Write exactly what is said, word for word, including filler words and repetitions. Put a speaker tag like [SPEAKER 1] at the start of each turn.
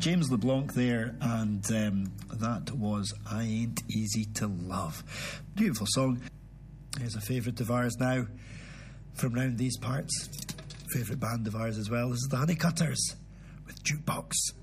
[SPEAKER 1] James LeBlanc there, and um, that was I Ain't Easy to Love. Beautiful song. Here's a favourite of ours now from round these parts. Favourite band of ours as well. This is the Honeycutters with Jukebox.